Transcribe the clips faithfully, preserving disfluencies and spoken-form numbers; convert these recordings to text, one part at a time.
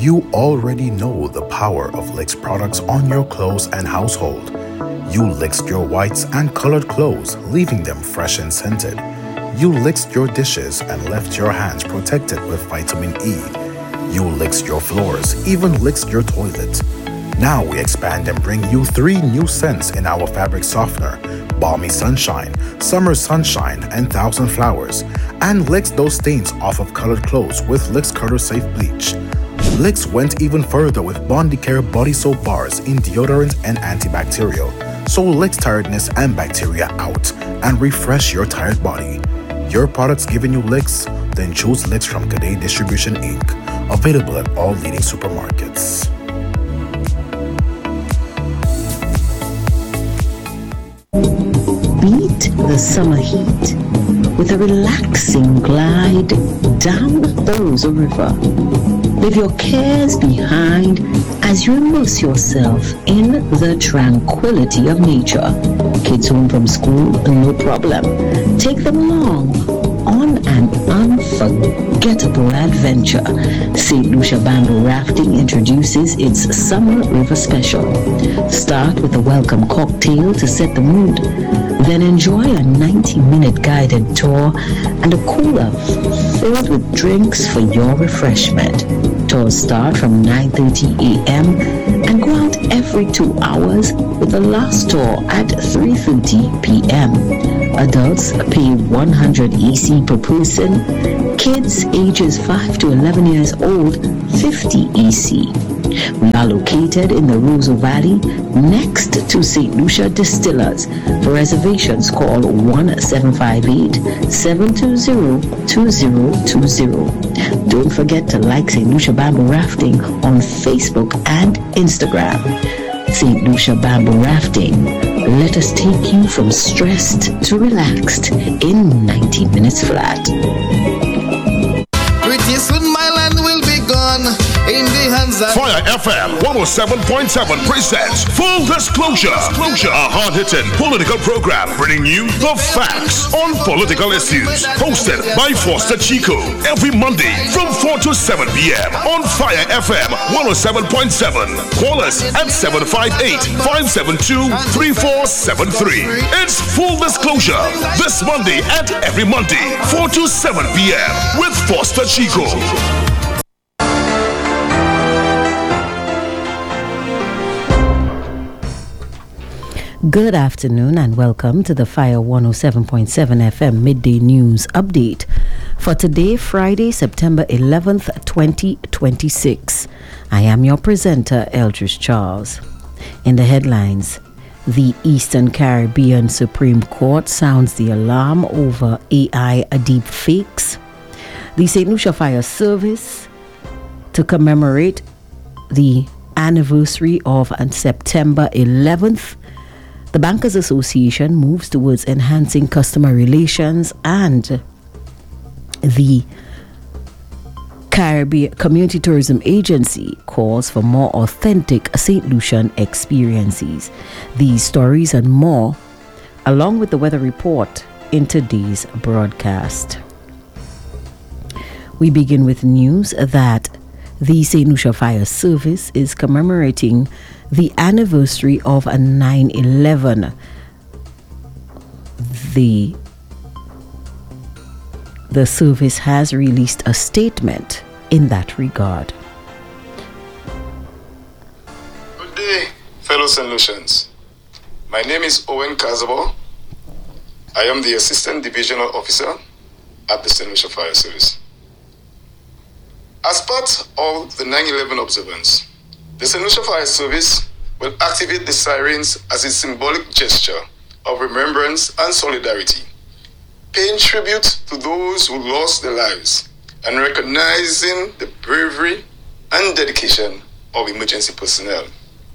You already know the power of Licks products on your clothes and household. You licked your whites and colored clothes, leaving them fresh and scented. You licked your dishes and left your hands protected with vitamin E. You licked your floors, even licked your toilet. Now we expand and bring you three new scents in our fabric softener: Balmy Sunshine, Summer Sunshine, and Thousand Flowers. And licks those stains off of colored clothes with Licks Cutter Safe Bleach. Licks went even further with Bondi Care body soap bars in deodorant and antibacterial. So Licks tiredness and bacteria out and refresh your tired body. Your products giving you licks? Then choose Licks from Cadet Distribution Incorporated. Available at all leading supermarkets. Beat the summer heat with a relaxing glide down the Rosa River. Leave your cares behind as you immerse yourself in the tranquility of nature. Kids home from school, no problem. Take them along on an unforgettable adventure. Saint Lucia Bamboo Rafting introduces its Summer River Special. Start with a welcome cocktail to set the mood. Then enjoy a ninety-minute guided tour and a cooler filled with drinks for your refreshment. Tours start from nine thirty a.m. and go out every two hours with the last tour at three thirty p.m. Adults pay one hundred E C per person. Kids ages five to eleven years old, fifty E C. We are located in the Roseau Valley next to Saint Lucia Distillers. For reservations, call one seven five eight, seven two zero, two zero two zero. Don't forget to like Saint Lucia Bamboo Rafting on Facebook and Instagram. Saint Lucia Bamboo Rafting. Let us take you from stressed to relaxed in ninety minutes flat. Pretty soon my land will be gone in the hands of Fire F M one oh seven point seven presents Full Disclosure, a hard-hitting political program bringing you the facts on political issues. Hosted by Foster Chico every Monday from four to seven p.m. on Fire F M one oh seven point seven. Call us at seven five eight, five seven two, three four seven three. It's Full Disclosure this Monday and every Monday, four to seven p.m. with Foster Chico. Good afternoon and welcome to the Fire one oh seven point seven F M Midday News Update for today, Friday, September eleventh, twenty twenty-six. I am your presenter, Eldridge Charles. In the headlines, the Eastern Caribbean Supreme Court sounds the alarm over A I deep fakes. The Saint Lucia Fire Service, to commemorate the anniversary of September eleventh, the Bankers Association moves towards enhancing customer relations, and the Caribbean Community Tourism Agency calls for more authentic Saint Lucian experiences. These stories and more, along with the weather report in today's broadcast. We begin with news that the Saint Lucia Fire Service is commemorating the anniversary of a nine eleven. The, the service has released a statement in that regard. Good day, fellow Saint Lucians. My name is Owen Kazabo. I am the Assistant Divisional Officer at the Saint Lucia Fire Service. As part of the nine eleven observance, the Saint Lucia Fire Service will activate the sirens as a symbolic gesture of remembrance and solidarity, paying tribute to those who lost their lives and recognizing the bravery and dedication of emergency personnel.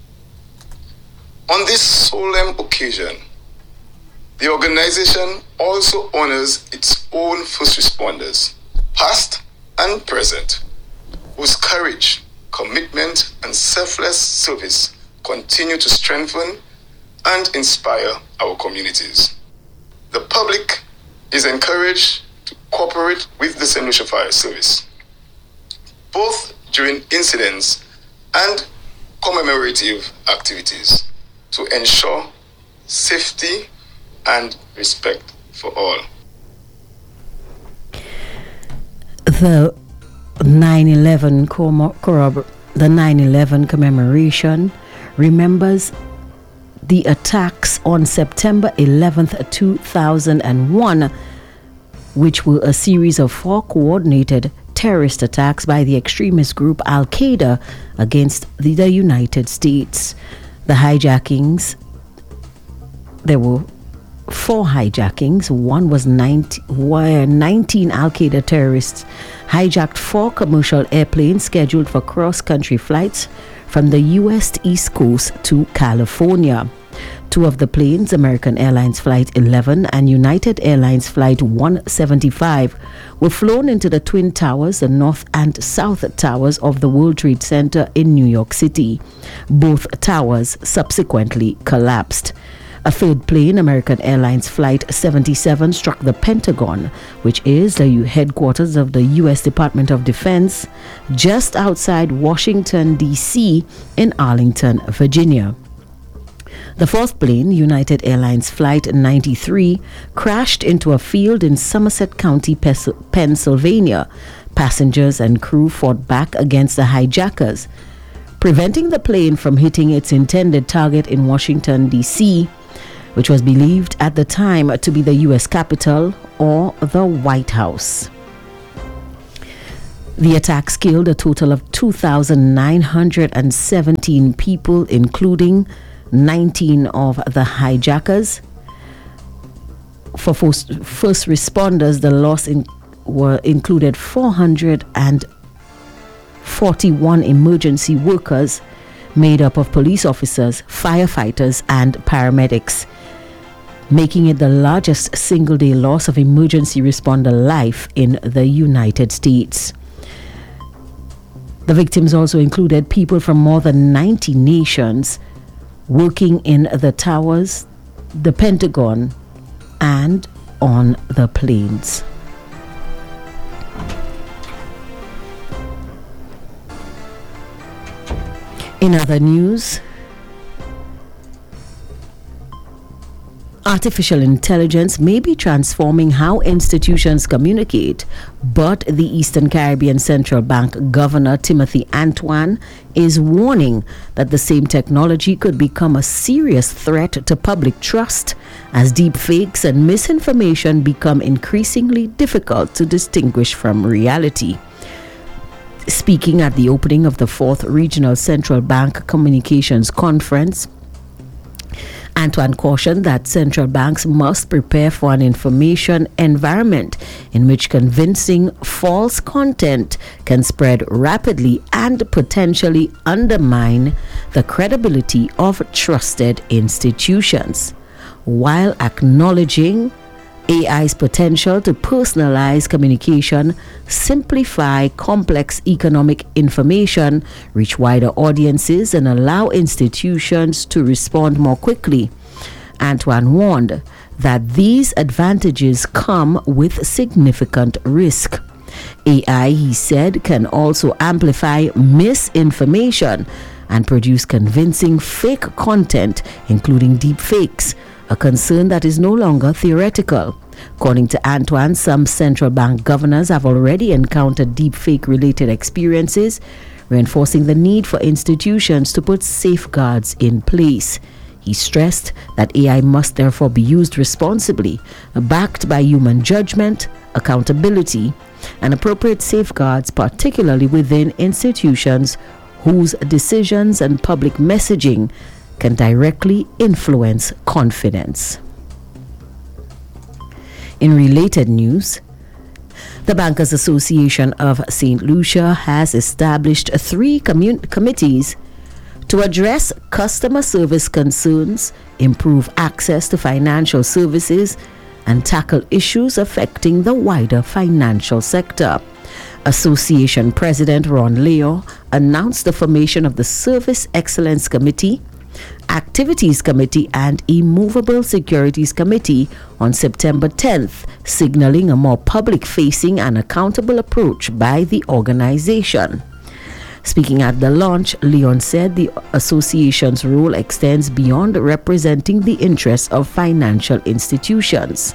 On this solemn occasion, the organization also honors its own first responders, past and present, whose courage, commitment, and selfless service continue to strengthen and inspire our communities. The public is encouraged to cooperate with the Saint Lucia Fire Service, both during incidents and commemorative activities to ensure safety and respect for all. The nine eleven corrobor- the nine eleven commemoration remembers the attacks on September eleventh, two thousand one, which were a series of four coordinated terrorist attacks by the extremist group Al-Qaeda against the, the United States. The hijackings, there were four hijackings. One was nineteen, where nineteen Al-Qaeda terrorists hijacked four commercial airplanes scheduled for cross-country flights from the U S East Coast to California. Two of the planes, American Airlines Flight eleven and United Airlines Flight one seventy-five, were flown into the Twin Towers, the North and South Towers of the World Trade Center in New York City. Both towers subsequently collapsed. A third plane, American Airlines Flight seventy-seven, struck the Pentagon, which is the headquarters of the U S Department of Defense, just outside Washington, D C in Arlington, Virginia. The fourth plane, United Airlines Flight ninety-three, crashed into a field in Somerset County, Pennsylvania. Passengers and crew fought back against the hijackers, preventing the plane from hitting its intended target in Washington, D C, which was believed at the time to be the U S Capitol or the White House. The attacks killed a total of two thousand nine hundred seventeen people, including nineteen of the hijackers. For first, first responders, the loss in, were included four hundred forty-one emergency workers made up of police officers, firefighters, and paramedics, making it the largest single-day loss of emergency responder life in the United States. The victims also included people from more than ninety nations working in the towers, the Pentagon, and on the planes. In other news, artificial intelligence may be transforming how institutions communicate, but the Eastern Caribbean Central Bank Governor Timothy Antoine is warning that the same technology could become a serious threat to public trust as deepfakes and misinformation become increasingly difficult to distinguish from reality. Speaking at the opening of the fourth Regional Central Bank Communications Conference, Antoine cautioned that central banks must prepare for an information environment in which convincing false content can spread rapidly and potentially undermine the credibility of trusted institutions, while acknowledging A I's potential to personalize communication, simplify complex economic information, reach wider audiences, and allow institutions to respond more quickly. Antoine warned that these advantages come with significant risk. A I, he said, can also amplify misinformation and produce convincing fake content, including deepfakes, a concern that is no longer theoretical. According to Antoine, some central bank governors have already encountered deepfake-related experiences, reinforcing the need for institutions to put safeguards in place. He stressed that A I must therefore be used responsibly, backed by human judgment, accountability, and appropriate safeguards, particularly within institutions whose decisions and public messaging can directly influence confidence. In related news, the Bankers Association of Saint Lucia has established three commun- committees to address customer service concerns, improve access to financial services, and tackle issues affecting the wider financial sector. Association President Ron Leo announced the formation of the Service Excellence Committee, Activities Committee, and Immovable Securities Committee on September tenth, signaling a more public-facing and accountable approach by the organization. Speaking at the launch, Leon said the association's role extends beyond representing the interests of financial institutions.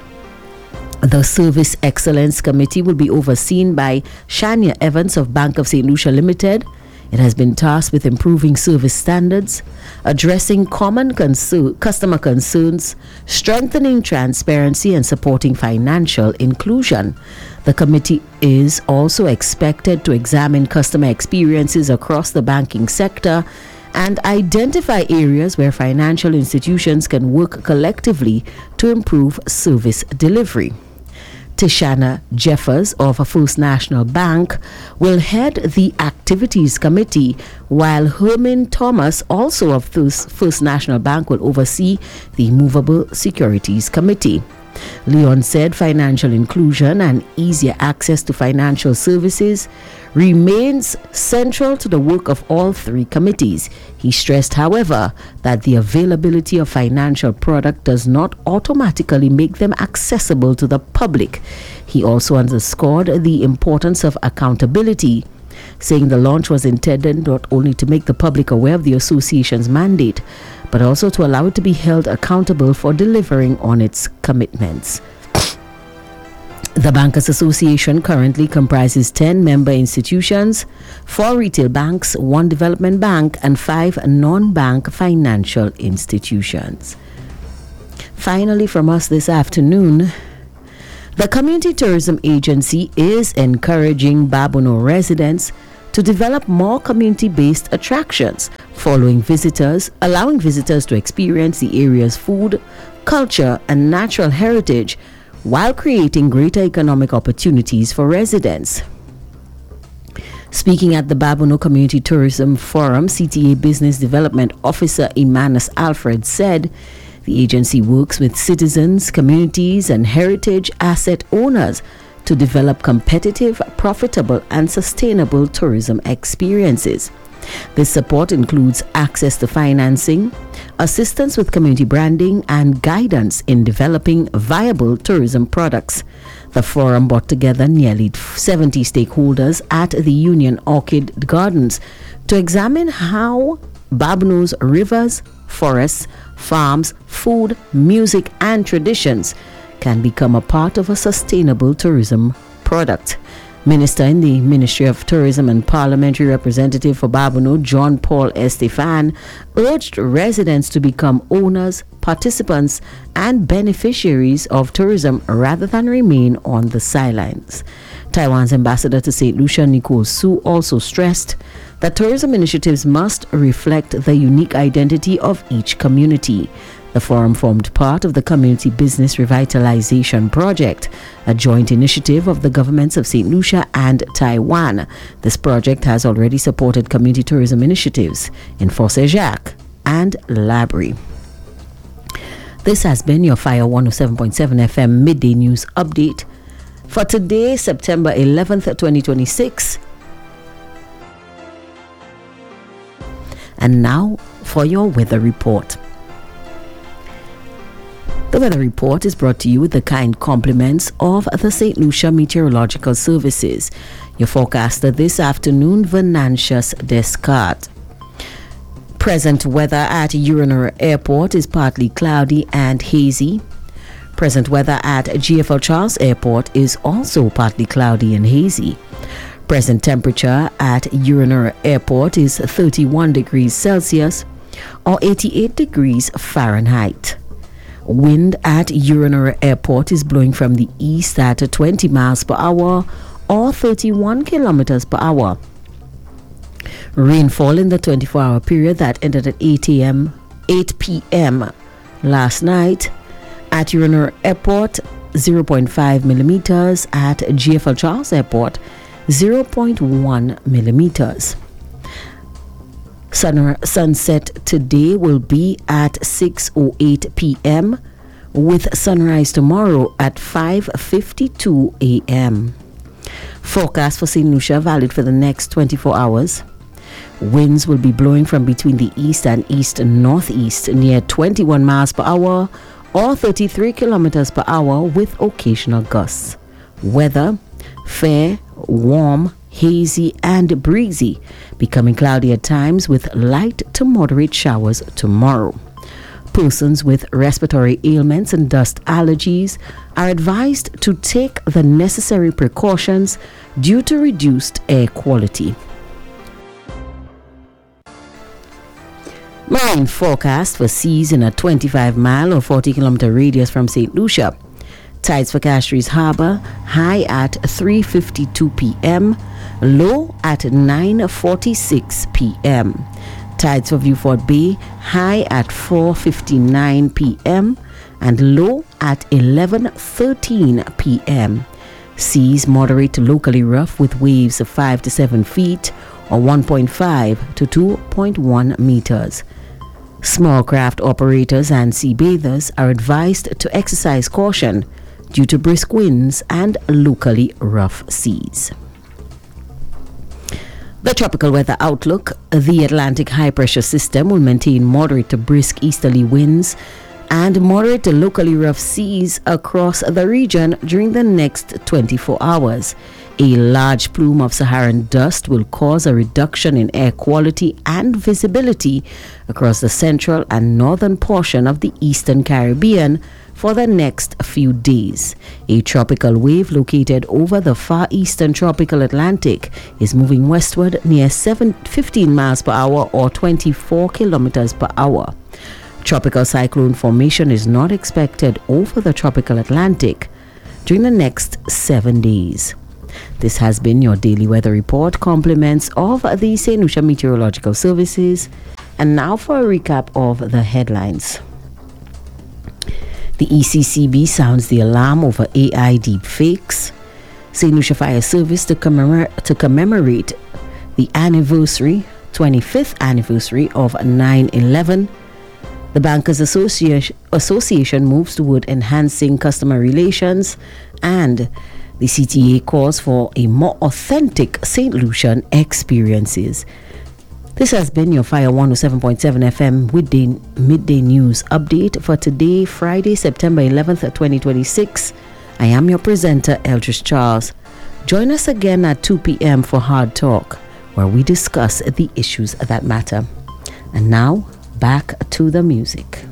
The Service Excellence Committee will be overseen by Shania Evans of Bank of Saint Lucia Limited. It has been tasked with improving service standards, addressing common concer- customer concerns, strengthening transparency, and supporting financial inclusion. The committee is also expected to examine customer experiences across the banking sector and identify areas where financial institutions can work collectively to improve service delivery. Tishana Jeffers of First National Bank will head the Activities Committee, while Herman Thomas, also of First National Bank, will oversee the Movable Securities Committee. Leon said financial inclusion and easier access to financial services remains central to the work of all three committees. He stressed, however, that the availability of financial product does not automatically make them accessible to the public. He also underscored the importance of accountability, saying the launch was intended not only to make the public aware of the association's mandate, but also to allow it to be held accountable for delivering on its commitments. The Bankers Association currently comprises ten member institutions, four retail banks, one development bank, and five non-bank financial institutions. Finally, from us this afternoon, the Community Tourism Agency is encouraging Babono residents to develop more community-based attractions, following visitors, allowing visitors to experience the area's food, culture, and natural heritage, while creating greater economic opportunities for residents. Speaking at the Babono Community Tourism Forum, C T A Business Development Officer Emmanuel Alfred said the agency works with citizens, communities, and heritage asset owners to develop competitive, profitable, and sustainable tourism experiences. This support includes access to financing, assistance with community branding, and guidance in developing viable tourism products. The forum brought together nearly seventy stakeholders at the Union Orchid Gardens to examine how Babono's rivers, forests, farms, food, music, and traditions can become a part of a sustainable tourism product. Minister in the Ministry of Tourism and Parliamentary Representative for Babono, John Paul Estefan, urged residents to become owners, participants, and beneficiaries of tourism rather than remain on the sidelines. Taiwan's ambassador to Saint Lucia, Nicole Su, also stressed that tourism initiatives must reflect the unique identity of each community. The forum formed part of the Community Business Revitalization Project, a joint initiative of the governments of Saint Lucia and Taiwan. This project has already supported community tourism initiatives in Fort Saint-Jacques and Labrie. This has been your Fire one oh seven point seven F M Midday News Update for today, September eleventh, twenty twenty-six. And now for your weather report. The weather report is brought to you with the kind compliments of the Saint Lucia Meteorological Services. Your forecaster this afternoon, Venantius Descartes. Present weather at Urinura Airport is partly cloudy and hazy. Present weather at G F L Charles Airport is also partly cloudy and hazy. Present temperature at Urinura Airport is thirty-one degrees Celsius or eighty-eight degrees Fahrenheit. Wind at Urinura Airport is blowing from the east at twenty miles per hour or thirty-one kilometers per hour. Rainfall in the twenty-four hour period that ended at eight p.m. last night at Urinura Airport, zero point five millimeters. At G F L Charles Airport, zero point one millimeters. Sun, sunset today will be at six oh eight p.m. with sunrise tomorrow at five fifty-two a.m. Forecast for Saint Lucia valid for the next twenty-four hours. Winds will be blowing from between the east and east northeast near twenty-one miles per hour or thirty-three kilometers per hour with occasional gusts. Weather: fair, warm, hazy and breezy, becoming cloudy at times with light to moderate showers tomorrow. Persons with respiratory ailments and dust allergies are advised to take the necessary precautions due to reduced air quality. Marine forecast for seas in a twenty-five mile or forty kilometer radius from Saint Lucia. Tides for Castries Harbour, high at three fifty-two p.m., low at nine forty-six p.m. Tides for Viewfort Bay, high at four fifty-nine p.m. and low at eleven thirteen p.m. Seas moderate to locally rough with waves of five to seven feet or one point five to two point one meters. Small craft operators and sea bathers are advised to exercise caution due to brisk winds and locally rough seas. The tropical weather outlook: the Atlantic high pressure system will maintain moderate to brisk easterly winds and moderate to locally rough seas across the region during the next twenty-four hours. A large plume of Saharan dust will cause a reduction in air quality and visibility across the central and northern portion of the Eastern Caribbean for the next few days. A tropical wave located over the far eastern tropical Atlantic is moving westward near seven, fifteen miles per hour or twenty-four kilometers per hour. Tropical cyclone formation is not expected over the tropical Atlantic during the next seven days. This has been your daily weather report. Compliments of the Saint Lucia Meteorological Services. And now for a recap of the headlines. The E C C B sounds the alarm over A I deepfakes. Saint Lucia Fire Service to, commemor- to commemorate the anniversary, twenty-fifth anniversary of nine eleven. The Bankers Association, Association moves toward enhancing customer relations, and the C T A calls for a more authentic Saint Lucian experiences. This has been your Fire one oh seven point seven F M midday, midday news update for today, Friday, September eleventh, twenty twenty-six. I am your presenter, Eldridge Charles. Join us again at two p.m. for Hard Talk, where we discuss the issues that matter. And now, back to the music.